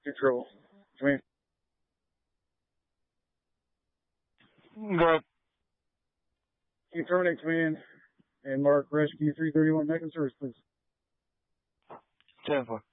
Control. Command. Go. Can you terminate command and mark rescue 331 back in service, please? 10-4.